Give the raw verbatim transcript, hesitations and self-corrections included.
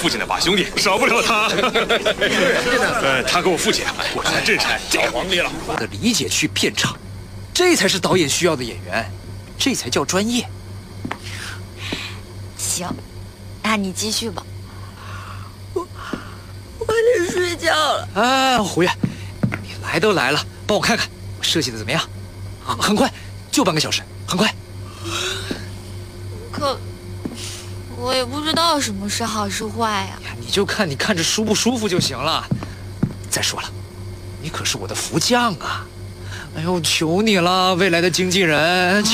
父亲的把兄弟，少不了他。呃，他跟我父亲果然真是找皇帝了。 我的理解去片场，这才是导演需要的演员，这才叫专业。 行，那你继续吧。 我我得睡觉了。 啊，胡月，你来都来了，帮我看看我设计的怎么样？很很快，就半个小时，很快。 可我也不知道什么是好是坏呀。 你就看你看着舒不舒服就行了。再说了，你可是我的福将啊！哎呦，求你了，未来的经纪人。